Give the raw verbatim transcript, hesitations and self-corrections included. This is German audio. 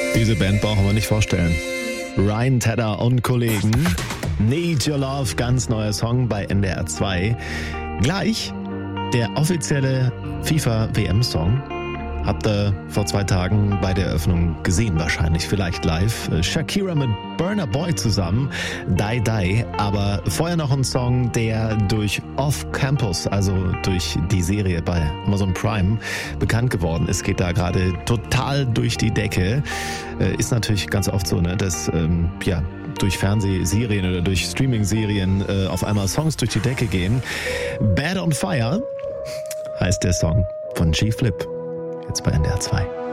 Diese Band brauchen wir nicht vorstellen. Ryan Tedder und Kollegen. Need Your Love, ganz neuer Song bei N D R zwei. Gleich der offizielle FIFA-W M-Song. Habt ihr vor zwei Tagen bei der Eröffnung gesehen, wahrscheinlich, vielleicht live. Shakira mit Burna Boy zusammen, Die Die. Aber vorher noch ein Song, der durch Off Campus, also durch die Serie bei Amazon Prime, bekannt geworden ist. Geht da gerade total durch die Decke. Ist natürlich ganz oft so, ne, dass ähm, ja durch Fernsehserien oder durch Streaming-Serien äh, auf einmal Songs durch die Decke gehen. Bad on Fire heißt der Song von G-Flip. Jetzt bei N D R zwei.